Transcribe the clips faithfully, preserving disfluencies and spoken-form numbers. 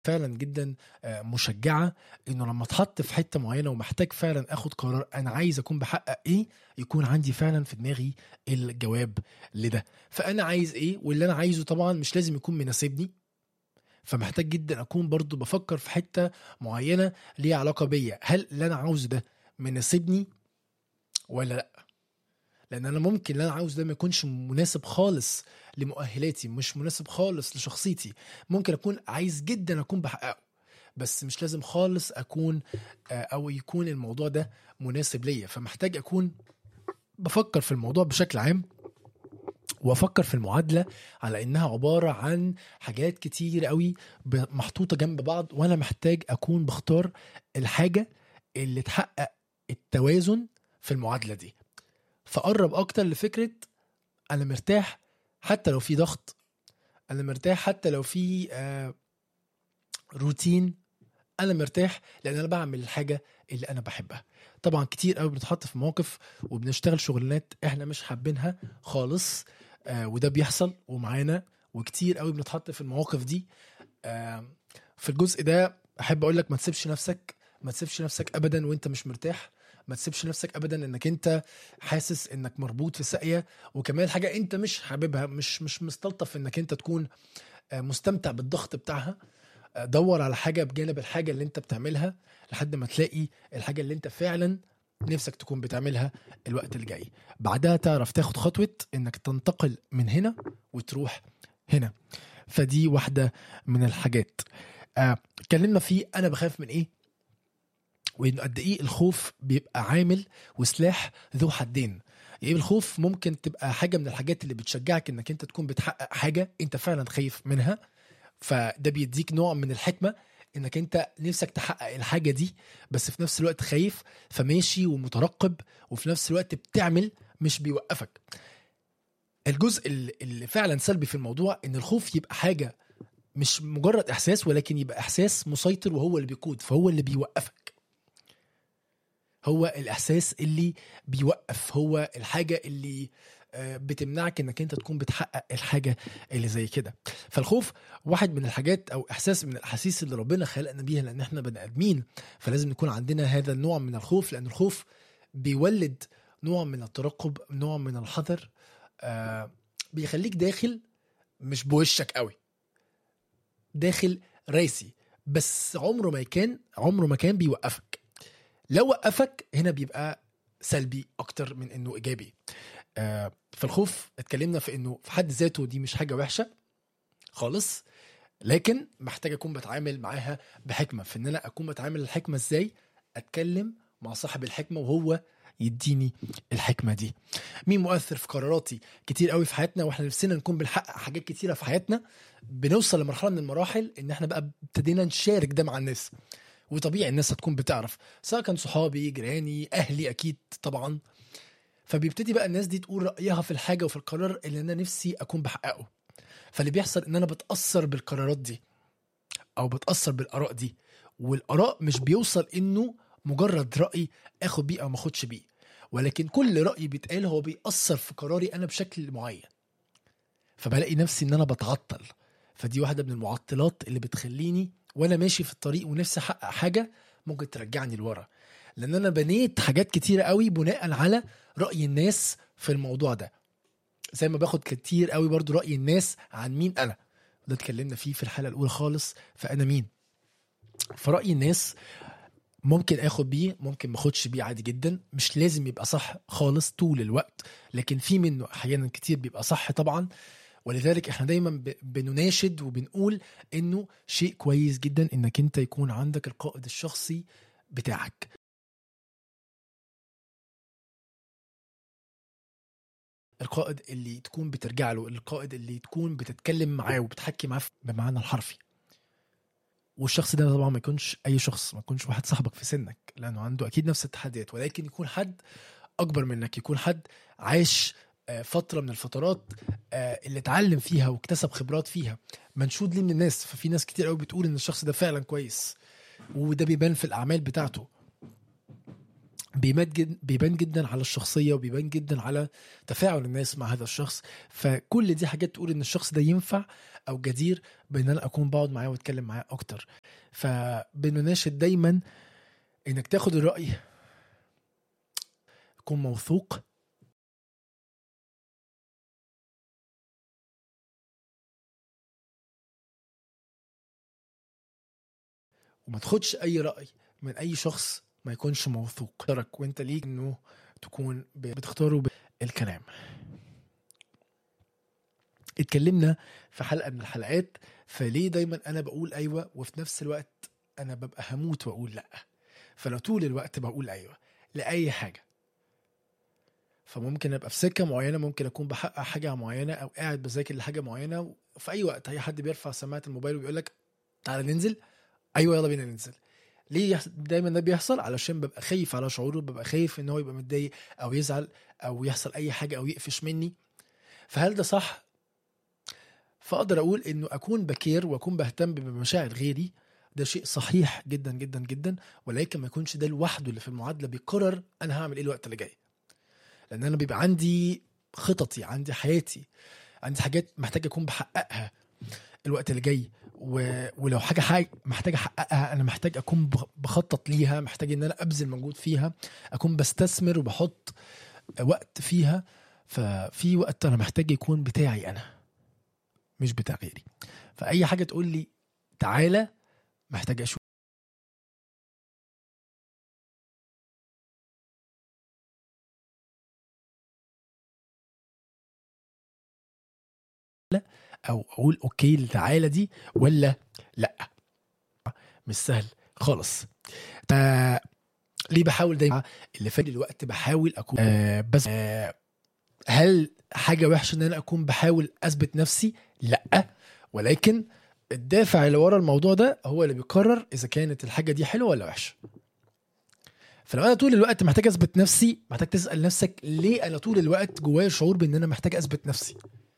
فعلا جدا آه، مشجعة انه لما اتحط في حتة معينة ومحتاج فعلا اخد قرار انا عايز اكون بحقق ايه، يكون عندي فعلا في دماغي الجواب لده. فانا عايز ايه، واللي انا عايزه طبعا مش لازم يكون مناسبني، فمحتاج جدا اكون برضو بفكر في حتة معينة ليها علاقة بيا، هل اللي انا عاوزه ده مناسبني ولا لا. لان انا ممكن اللي انا عاوز ده ما يكونش مناسب خالص لمؤهلاتي، مش مناسب خالص لشخصيتي، ممكن اكون عايز جدا اكون بحققه بس مش لازم خالص اكون آه، او يكون الموضوع ده مناسب ليا. فمحتاج اكون بفكر في الموضوع بشكل عام، وافكر في المعادلة على انها عبارة عن حاجات كتير قوي ب- محطوطة جنب بعض، وانا محتاج اكون بختار الحاجة اللي تحقق التوازن في المعادلة دي. فقرب اكتر لفكرة انا مرتاح حتى لو في ضغط، انا مرتاح حتى لو في آه روتين، انا مرتاح لان انا بعمل الحاجه اللي انا بحبها. طبعا كتير قوي بنتحط في مواقف وبنشتغل شغلانات احنا مش حابينها خالص، آه وده بيحصل ومعانا، وكتير قوي بنتحط في المواقف دي. آه في الجزء ده احب اقول لك ما تسيبش نفسك، ما تسيبش نفسك ابدا وانت مش مرتاح، ما تسيبش نفسك ابدا انك انت حاسس انك مربوط في ساقية، وكمان حاجة انت مش حاببها، مش مش مستلطف انك انت تكون آه، مستمتع بالضغط بتاعها. آه، دور على حاجة بجانب الحاجة اللي انت بتعملها لحد ما تلاقي الحاجة اللي انت فعلا نفسك تكون بتعملها الوقت الجاي. بعدها تعرف تاخد خطوة انك تنتقل من هنا وتروح هنا. فدي واحدة من الحاجات. آه، اتكلمنا فيه انا بخاف من ايه، وانه قد ايه الخوف بيبقى عامل وسلاح ذو حدين. يعني الخوف ممكن تبقى حاجة من الحاجات اللي بتشجعك انك انت تكون بتحقق حاجة انت فعلا خايف منها، فده بيديك نوع من الحكمة انك انت نفسك تحقق الحاجة دي بس في نفس الوقت خايف، فماشي ومترقب وفي نفس الوقت بتعمل، مش بيوقفك. الجزء اللي اللي فعلا سلبي في الموضوع ان الخوف يبقى حاجة مش مجرد احساس، ولكن يبقى احساس مسيطر وهو اللي بيقود، فهو اللي بيوقفك، هو الإحساس اللي بيوقف، هو الحاجة اللي آه، بتمنعك انك انت تكون بتحقق الحاجة اللي زي كده. فالخوف واحد من الحاجات او احساس من الاحاسيس اللي ربنا خلقنا بيها، لان احنا بني ادمين، فلازم يكون عندنا هذا النوع من الخوف، لان الخوف بيولد نوع من الترقب، نوع من الحذر، آه بيخليك داخل مش بوشك قوي، داخل راسي، بس عمره ما كان عمره ما كان بيوقفك. لو وقفك هنا بيبقى سلبي اكتر من انه ايجابي. آه فالخوف اتكلمنا في انه في حد ذاته دي مش حاجة وحشة خالص، لكن محتاج اكون بتعامل معاها بحكمة. في ان انا اكون بتعامل الحكمة ازاي، اتكلم مع صاحب الحكمة وهو يديني الحكمة دي. مين مؤثر في قراراتي كتير قوي في حياتنا، واحنا نفسنا نكون بنحقق حاجات كتيرة في حياتنا، بنوصل لمرحلة من المراحل ان احنا بقى ابتدينا نشارك ده مع الناس، وطبيعي الناس هتكون بتعرف، سواء كان صحابي، جيراني، اهلي، اكيد طبعا. فبيبتدي بقى الناس دي تقول رأيها في الحاجة وفي القرار اللي انا نفسي اكون بحققه. فاللي بيحصل ان انا بتأثر بالقرارات دي او بتأثر بالآراء دي، والآراء مش بيوصل انه مجرد رأي اخد بيه او ما اخدش بيه، ولكن كل رأي بيتقال هو بيأثر في قراري انا بشكل معين، فبلاقي نفسي ان انا بتعطل. فدي واحدة من المعطلات اللي بتخليني وانا ماشي في الطريق ونفسي احقق حاجة ممكن ترجعني لورا، لان انا بنيت حاجات كتيرة قوي بناء على رأي الناس في الموضوع ده، زي ما باخد كتير قوي برضو رأي الناس عن مين انا، ده اتكلمنا فيه في الحلقة الاولى خالص. فانا مين؟ فرأي الناس ممكن اخد بيه، ممكن ما اخدش بيه، عادي جدا، مش لازم يبقى صح خالص طول الوقت، لكن في منه احيانا كتير بيبقى صح طبعا. ولذلك احنا دايما ب- بنناشد وبنقول انه شيء كويس جدا انك انت يكون عندك القائد الشخصي بتاعك، القائد اللي تكون بترجع له، القائد اللي تكون بتتكلم معاه وبتحكي معاه بمعنى الحرفي. والشخص ده طبعا ما يكونش اي شخص، ما يكونش واحد صاحبك في سنك لانه عنده اكيد نفس التحديات، ولكن يكون حد اكبر منك، يكون حد عاش آه، فترة من الفترات آه، اللي اتعلم فيها واكتسب خبرات فيها، منشود ليه من الناس. ففي ناس كتير قوي بتقول ان الشخص ده فعلا كويس، وده بيبان في الاعمال بتاعته. بيبان جد بيبان جدا على الشخصيه، وبيبان جدا على تفاعل الناس مع هذا الشخص. فكل دي حاجات تقول ان الشخص ده ينفع او جدير بان انا اكون بقعد معاه واتكلم معاه اكتر. فبنناشد دايما انك تاخد الراي، تكون موثوق، وما تاخدش اي راي من اي شخص ما يكونش موثوق. ترك وانت ليك انه تكون بتختاره بالكلام. اتكلمنا في حلقه من الحلقات فليه دايما انا بقول ايوه وفي نفس الوقت انا ببقى هموت واقول لا. فانا طول الوقت بقول ايوه لاي حاجه. فممكن ابقى في سكه معينه، ممكن اكون بحقق حاجه معينه او قاعد بذاكر لحاجه معينه، في اي وقت اي حد بيرفع سماعه الموبايل وبيقول لك تعالى ننزل، ايوه يلا بينا ننزل. ليه دايما ده بيحصل؟ علشان ببقى خايف على شعوره، ببقى خايف ان هو يبقى متضايق او يزعل او يحصل اي حاجه او يقفش مني. فهل ده صح؟ فاقدر اقول انه اكون بكير واكون بهتم بمشاعر غيري، ده شيء صحيح جدا جدا جدا، ولكن ما يكونش ده لوحده اللي في المعادله بيقرر انا هعمل ايه الوقت اللي جاي. لان انا بيبقى عندي خططي، عندي حياتي، عندي حاجات محتاج اكون بحققها الوقت اللي جاي. و... ولو حاجه حاجة محتاج احققها، انا محتاج اكون بخطط ليها، محتاج ان انا ابذل مجهود فيها، اكون بستثمر وبحط وقت فيها. ففي وقت انا محتاج يكون بتاعي انا مش بتاع غيري. فاي حاجه تقول لي تعالى محتاج اشوف او اقول اوكي لتعالى دي ولا لا. مش سهل خالص. ليه بحاول دايما اللي فات الوقت بحاول اكون آه بس آه هل حاجه وحشه ان انا اكون بحاول اثبت نفسي؟ لا، ولكن الدافع اللي ورا الموضوع ده هو اللي بيقرر اذا كانت الحاجه دي حلوه ولا وحشه. فلو انا طول الوقت محتاج اثبت نفسي، محتاج تسال نفسك ليه انا طول الوقت جوايا شعور بان انا محتاج اثبت نفسي.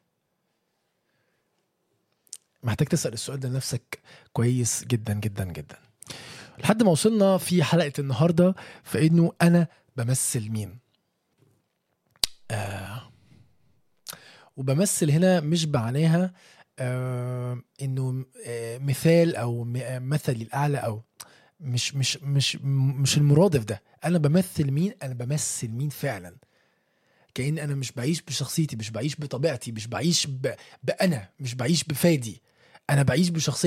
محتاج تسال السؤال ده لنفسك كويس جدا جدا جدا. لحد ما وصلنا في حلقه النهارده فانه انا بمثل مين. آه وبمثل هنا مش بعناها آه انه آه مثال او مثلي الاعلى، او مش مش مش مش المرادف ده. انا بمثل مين؟ انا بمثل مين فعلا. كأن انا مش بعيش بشخصيتي، مش بعيش بطبيعتي، مش بعيش ب... بانا مش بعيش بفادي، انا بعيش بشخصية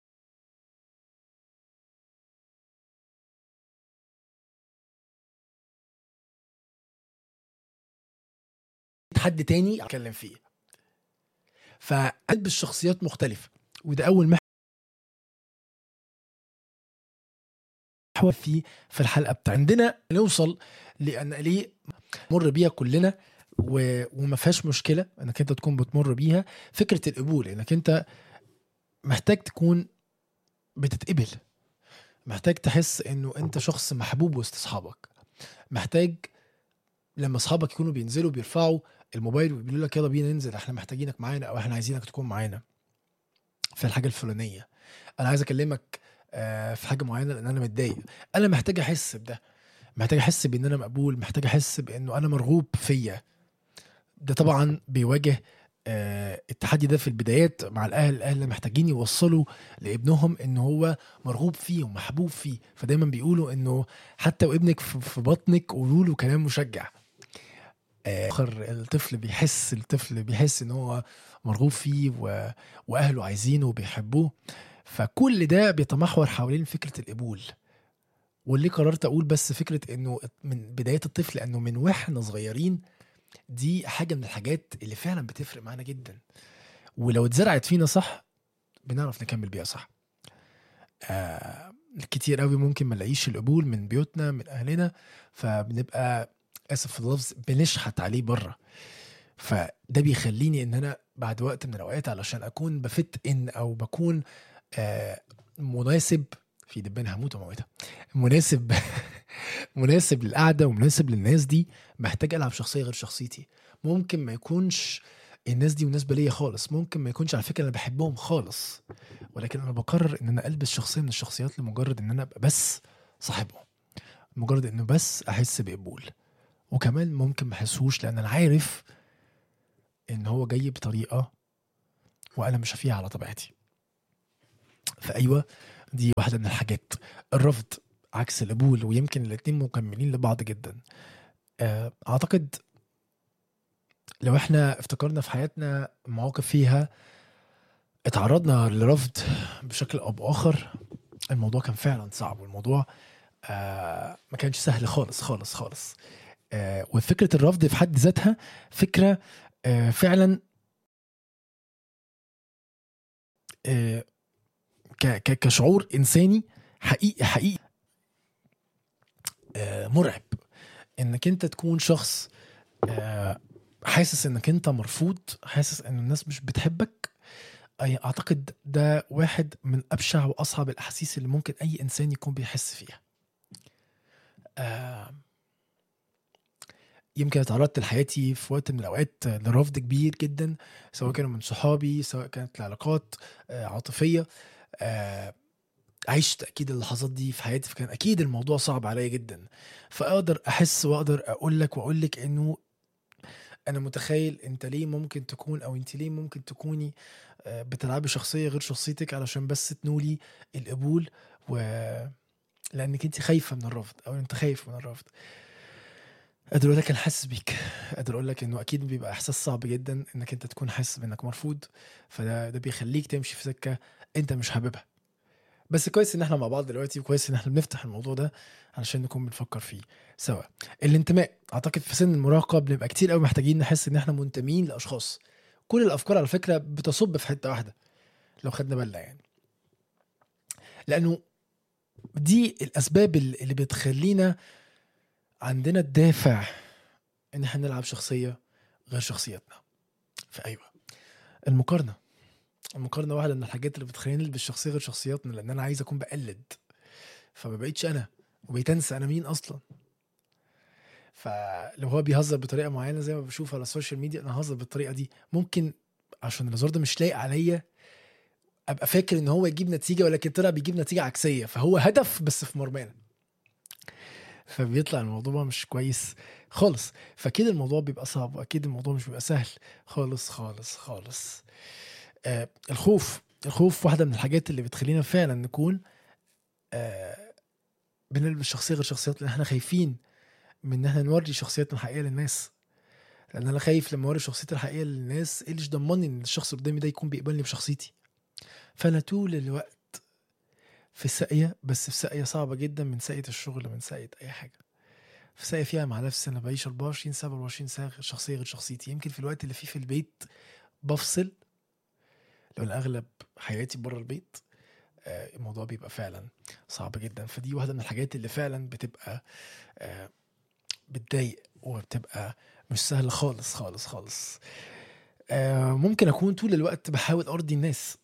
حد تاني اتكلم فيه. فقلب الشخصيات مختلفة، وده اول محور فيه في الحلقة بتاعتنا. عندنا نوصل لان ليه مر بيها كلنا و... وما فيهاش مشكلة انك انت تكون بتمر بيها، فكرة القبول. انك انت محتاج تكون بتتقبل، محتاج تحس انه انت شخص محبوب وسط اصحابك، محتاج لما اصحابك يكونوا بينزلوا بيرفعوا الموبايل ويقولوا لك يلا بينا ننزل، احنا محتاجينك معانا، او احنا عايزينك تكون معانا في الحاجة الفلانية، انا عايز اكلمك آه في حاجة معينة لان انا متضايق. انا محتاج احس بده، محتاج احس بان انا مقبول، محتاج احس بانه انا مرغوب فيا. ده طبعا بيواجه آه التحدي ده في البدايات مع الاهل. الاهل محتاجين يوصلوا لابنهم انه هو مرغوب فيه ومحبوب فيه. فدايما بيقولوا انه حتى وابنك في بطنك قولوا له كلام مشجع. اخر الطفل بيحس الطفل بيحس ان هو مرغوب فيه و... واهله عايزينه وبيحبوه. فكل ده بيتمحور حوالين فكرة القبول. واللي قررت اقول بس فكرة انه من بداية الطفل، انه من واحنا صغيرين، دي حاجة من الحاجات اللي فعلا بتفرق معنا جدا، ولو اتزرعت فينا صح بنعرف نكمل بيها صح. آه كتير قوي ممكن ما نلاقيش القبول من بيوتنا من اهلنا، فبنبقى اسف في اللفظ بنشحت عليه بره. فده بيخليني ان انا بعد وقت من الاوقات علشان اكون بفت ان او بكون آه مناسب في دبان هموت وموتها مناسب مناسب للقعده ومناسب للناس دي، محتاج العب شخصيه غير شخصيتي. ممكن ما يكونش الناس دي مناسبه ليا خالص، ممكن ما يكونش على فكره انا بحبهم خالص، ولكن انا بقرر ان انا البس شخصيه من الشخصيات لمجرد ان انا ابقى بس صاحبهم، مجرد انه بس احس بقبول. وكمان ممكن ما احسوش لان انا عارف ان هو جاي بطريقه وانا مش فيها على طبيعتي. فايوه دي واحده من الحاجات. الرفض عكس القبول، ويمكن الاتنين مكملين لبعض جدا. آه، اعتقد لو احنا افتكرنا في حياتنا مواقف فيها اتعرضنا لرفض بشكل او باخر، الموضوع كان فعلا صعب، والموضوع آه ما كانش سهل خالص خالص خالص. آه وفكرة الرفض في حد ذاتها فكرة آه فعلا آه ك- ك- كشعور إنساني حقيقي حقيقي آه مرعب. إنك أنت تكون شخص آه حاسس إنك أنت مرفوض، حاسس إن الناس مش بتحبك. أي أعتقد ده واحد من أبشع وأصعب الأحاسيس اللي ممكن أي إنسان يكون بيحس فيها. آه يمكن اتعرضت لحياتي في وقت من الأوقات لرفض كبير جدا، سواء كانوا من صحابي، سواء كانت لعلاقات آه، عاطفية. آه، عشت أكيد اللحظات دي في حياتي، فكان أكيد الموضوع صعب عليا جدا. فأقدر أحس وأقدر أقول لك وأقول لك إنه أنا متخيل أنت ليه ممكن تكون، أو أنت ليه ممكن تكوني آه، بتلعبي شخصية غير شخصيتك علشان بس تنولي القبول، و لأنك أنت خايفة من الرفض أو أنت خايف من الرفض. قادر اقول لك انا حاسس بيك، قادر اقول لك انه اكيد بيبقى احساس صعب جدا انك انت تكون حاسس بانك مرفوض. فده ده بيخليك تمشي في سكه انت مش حاببها. بس كويس ان احنا مع بعض دلوقتي، وكويس ان احنا بنفتح الموضوع ده علشان نكون بنفكر فيه سوا. الانتماء، اعتقد في سن المراهقه بنبقى كتير قوي محتاجين نحس ان احنا منتمين لاشخاص. كل الافكار على فكره بتصب في حته واحده لو خدنا بالنا يعني، لانه دي الاسباب اللي بتخلينا عندنا الدافع ان احنا نلعب شخصيه غير شخصيتنا. فايوه المقارنه، المقارنه واحده من الحاجات اللي بتخليني البس شخصيه غير شخصياتنا، لان انا عايز اكون بقلد، فما بقيتش انا، وبقيت انسى انا مين اصلا. فلو هو بيهزر بطريقه معينه زي ما بشوف على السوشيال ميديا، انا هزر بالطريقه دي، ممكن عشان الهزار ده مش لايق عليا ابقى فاكر ان هو يجيب نتيجه، ولكن طلع بيجيب نتيجه عكسيه، فهو هدف بس في مرمانا، فبيطلع الموضوع مش كويس خالص. فكده الموضوع بيبقى صعب، واكيد الموضوع مش بيبقى سهل خالص خالص خالص. آه الخوف، الخوف واحده من الحاجات اللي بتخلينا فعلا نكون آه بنلبس شخصيه غير شخصيات، لان احنا خايفين من ان احنا نوري شخصيتنا الحقيقيه للناس. لان انا خايف لما اوري شخصيتي الحقيقيه للناس، ايه اللي ضمني ان الشخص اللي قدامي ده يكون بيقبلني بشخصيتي؟ فانا طول الوقت في ساقيه، بس في ساقيه صعبه جدا، من ساقيه الشغل، من ساقيه اي حاجه، في ساقيه فيها مع نفسي. انا بعيش أربعة وعشرين ساعه أربعة وعشرين ساعه شخصيه غير شخصيتي. يمكن في الوقت اللي فيه في البيت بفصل، لو الاغلب حياتي بره البيت آه، الموضوع بيبقى فعلا صعب جدا. فدي واحده من الحاجات اللي فعلا بتبقى آه، بتضايق، وبتبقى مش سهله خالص خالص خالص. آه، ممكن اكون طول الوقت بحاول ارضي الناس،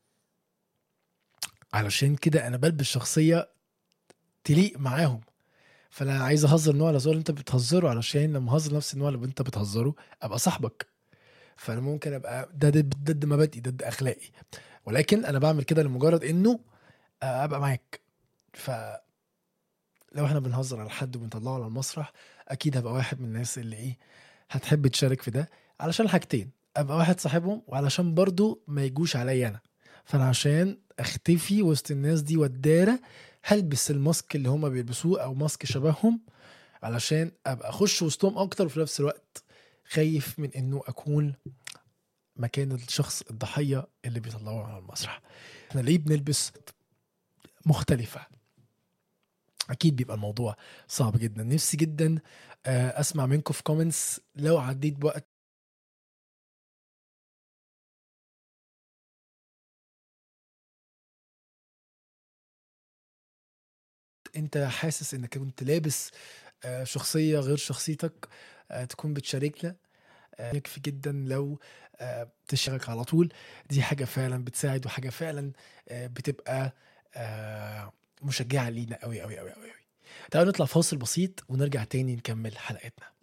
علشان كده انا بلبس شخصيه تليق معاهم. فانا عايز اهزر نوع الهزار اللي انت بتهزره، علشان لما اهزر نفس النوع اللي انت بتهزره ابقى صاحبك. فانا ممكن ابقى ده ضد ضد مبادئي، ضد اخلاقي، ولكن انا بعمل كده لمجرد انه آه، ابقى معاك. فلو احنا بنهزر على حد وبنطلعه على المسرح، اكيد هبقى واحد من الناس اللي ايه هتحب تشارك في ده، علشان حاجتين: ابقى واحد صاحبهم، وعلشان برضو ما يجوش عليا انا. فانا عشان اختفي وسط الناس دي والدارة، هلبس الماسك اللي هما بيلبسوه او ماسك شبههم، علشان ابقى اخش وسطهم اكتر، وفي نفس الوقت خايف من انه اكون مكان الشخص الضحية اللي بيطلعوه على المسرح. احنا ليه بنلبس مختلفة؟ اكيد بيبقى الموضوع صعب جدا. نفسي جدا آه، اسمع منكم في كومنتس لو عديت بوقت انت حاسس انك كنت لابس آه، شخصية غير شخصيتك، آه، تكون بتشاركنا. آه، يكفي جدا لو آه، تشارك على طول. دي حاجة فعلا بتساعد، وحاجة فعلا آه، بتبقى آه، مشجعة لينا قوي قوي قوي قوي. تعالوا نطلع فاصل بسيط ونرجع تاني نكمل حلقتنا.